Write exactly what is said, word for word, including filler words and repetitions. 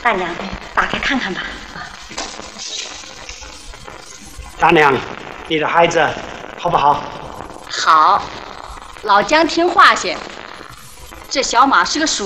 大娘，打开看看吧。 大娘，你的孩子好不好？ 好，老姜听话些。这小马是个属